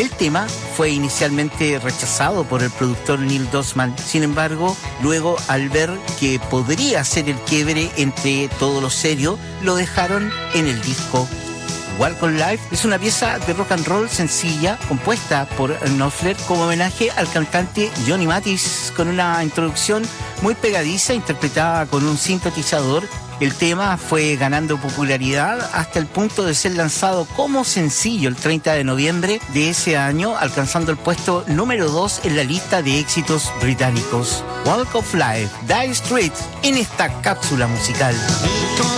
El tema fue inicialmente rechazado por el productor Neil Dosman. Sin embargo, luego al ver que podría ser el quiebre entre todo lo serio, lo dejaron en el disco. Walk on Life es una pieza de rock and roll sencilla compuesta por Knopfler como homenaje al cantante Johnny Mathis, con una introducción muy pegadiza interpretada con un sintetizador. El tema fue ganando popularidad hasta el punto de ser lanzado como sencillo el 30 de noviembre de ese año, alcanzando el puesto número 2 en la lista de éxitos británicos. Walk of Life, Dire Straits, en esta cápsula musical.